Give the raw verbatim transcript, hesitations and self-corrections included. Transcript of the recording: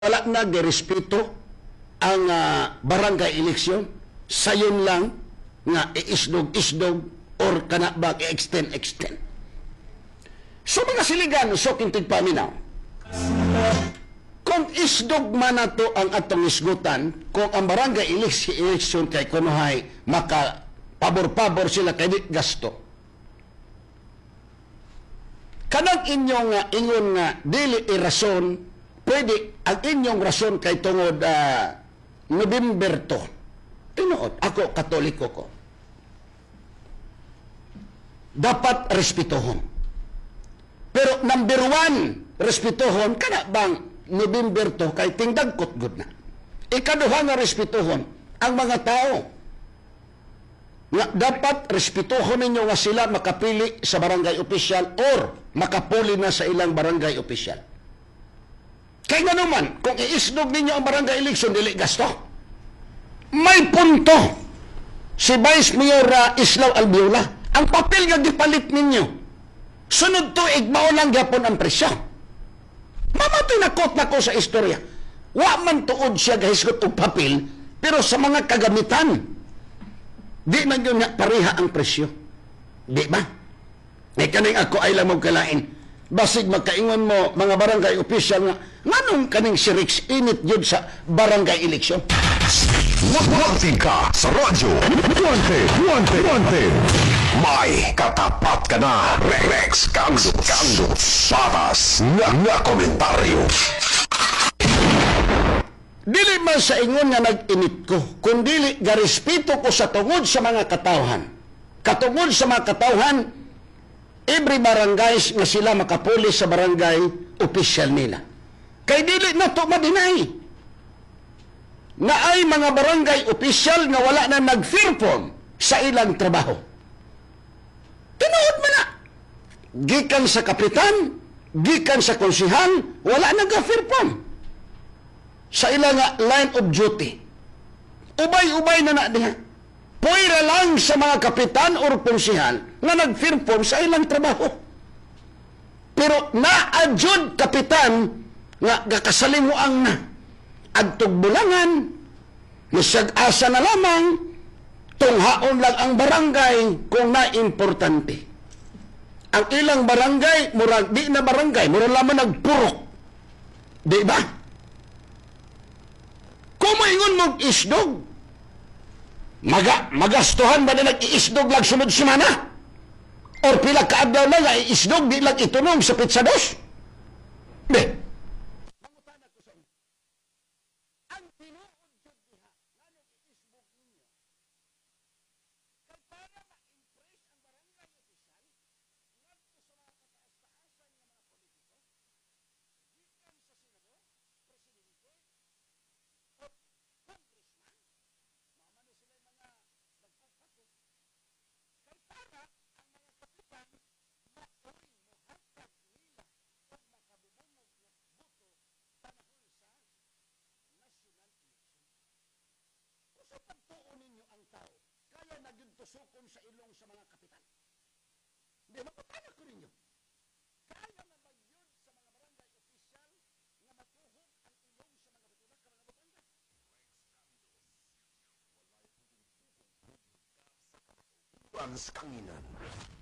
wala na girespeto ang uh, barangay eleksyon, sayon lang nga iisdog-isdog or kanabag i-extend-extend. So mga siligan, so kintig paminaw. Kung isdog man na to ang atong isgutan, kung ang barangay eleksyon kay kunuhay, maka pabor-pabor sila kay di gasto. Kanang inyong uh, ingon nga dili irason, pwede ang inyong rason kay tungod uh, November to. Tinuod, ako katoliko ko. Dapat respetuhon. Pero number one, respetuhon, kana bang November to kay tingdagkot good na. Ikaduha nga respetuhon ang mga tao. Nga dapat respetuhon ninyo nga sila makapili sa barangay official or makapuli na sa ilang barangay official. Kaya nga naman, kung iisdog ninyo ang barangay election, dili gasto. May punto si Vice Mayor uh, Islaw Albiola. Ang papel nga gipalit ninyo, sunod to igmao lang gyapon ang presyo. Mamatay na kot na ko sa istorya. Wa man tuod siya gahisgot og papel, pero sa mga kagamitan, di man yun nga pareha ang presyo. Di ba? Di kaning ako ay lang magkalain. Basig magkaingon mo, mga barangay official nga, nganong kaning si Rex init yun sa barangay eleksyon? Wagwating ka sa radyo. Wanted, wanted, wanted. May katapat ka na. Rex Kangdo, Kangdo. Patas nga nga komentaryo. Dili man sa ingon nga nag-init ko, kung dili garespeto ko sa tungod sa mga katawhan. Katungod sa mga katawhan, every barangays nga sila makapuli sa barangay official nila. Kay dili na to madinay. Nga ay mga barangay official nga wala na nag-fair form sa ilang trabaho. Tinuod man na. Gikan sa kapitan, gikan sa konsihal, wala nag-fair form sa ilang line of duty. Ubay-ubay na na diha. Puwira lang sa mga kapitan o konsihal na nag-fair form sa ilang trabaho. Pero na-adjud kapitan nga gakasalimuang na agtog bulangan, nasag-asa na lamang, tunghaon lang ang barangay kung na-importante. Ang ilang barangay, murag, di na barangay, murag lamang nagpurok. Di ba? Kung maingon mo isdog, maga, magastuhan ba na nag-iisdog lang sunod simana? Or pila kaadlaw lang nga iisdog, di lang itunong sa pitsados? Di. Sa pagtuon ninyo ang tao, kaya naging-tusukon sa ilong sa mga kapitan. Hindi, mapatanak ko ninyo. Kaya na ba yun sa mga barangay official nga matuhog ang ilong sa mga bitulak ka mga barangay? Transkanginan.